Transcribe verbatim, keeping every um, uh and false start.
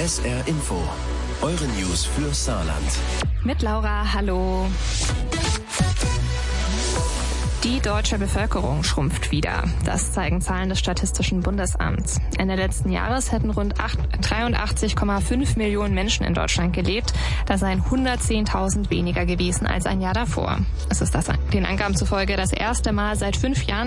S R Info. Eure News für Saarland. Mit Laura, hallo. Die deutsche Bevölkerung schrumpft wieder. Das zeigen Zahlen des Statistischen Bundesamts. Ende letzten Jahres hätten rund dreiundachtzig Komma fünf Millionen Menschen in Deutschland gelebt. Das seien hundertzehntausend weniger gewesen als ein Jahr davor. Es ist das, den Angaben zufolge das erste Mal seit fünf Jahren,